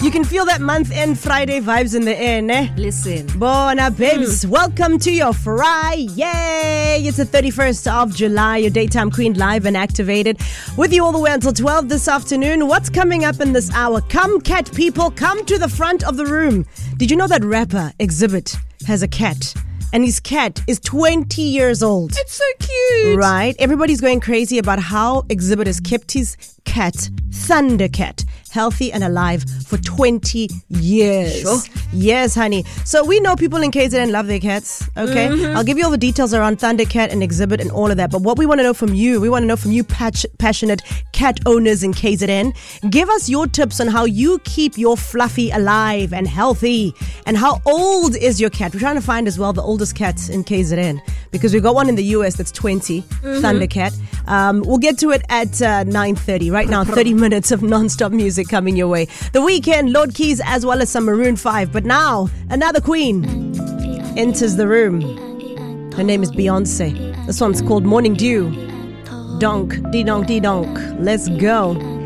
You can feel that month-end Friday vibes in the air, ne? Listen. Bona babes, welcome to your Friday. It's the 31st of July, your daytime queen live and activated. With you all the way until 12 this afternoon. What's coming up in this hour? Come cat people, come to the front of the room. Did you know that rapper Exhibit has a cat? And his cat is 20 years old. It's so cute. Right? Everybody's going crazy about how Exhibit has kept his cat, Thundercat, healthy and alive for 20 years. Sure. Yes, honey. So we know people in KZN love their cats, okay? I'll give you all the details around Thundercat and Exhibit and all of that. But what we want to know from you, passionate cat owners in KZN, give us your tips on how you keep your fluffy alive and healthy. And how old is your cat? We're trying to find as well the oldest cat in KZN because we've got one in the US that's 20, Thundercat. We'll get to it at 9:30. Right now, 30 minutes of non-stop music coming your way. The Weeknd, Lord Keys, as well as some Maroon 5. But now, another queen enters the room. Her name is Beyonce. This one's called Morning Dew. Donk, dee donk, dee donk. Let's go.